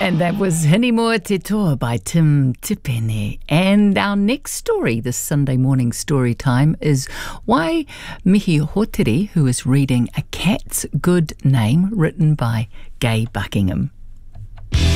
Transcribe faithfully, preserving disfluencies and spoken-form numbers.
And that was Hinimoa Te Toa by Tim Tipene. And our next story, this Sunday morning story time, is why Mihi Hotiri, who is reading A Cat's Good Name, written by Gay Buckingham.